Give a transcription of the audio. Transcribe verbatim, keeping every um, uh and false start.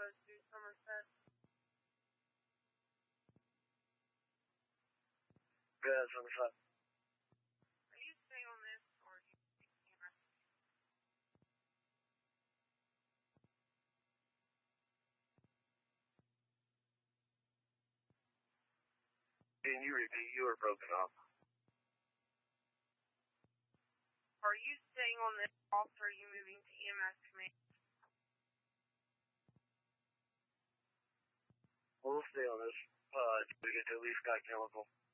goes through Somerset. Yeah, Somerset. Are you staying on this, or are you taking E M S? Can you repeat? You were broken up. Are you staying on this off, or are you moving to E M S command? We'll stay on this. Uh, we get to at least got chemical.